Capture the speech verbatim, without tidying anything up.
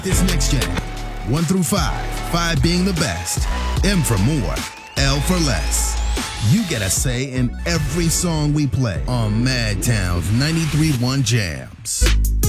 This next jam, one through five, five being the best, M for more, L for less. You get a say in every song we play on Madtown's ninety-three point one Jams.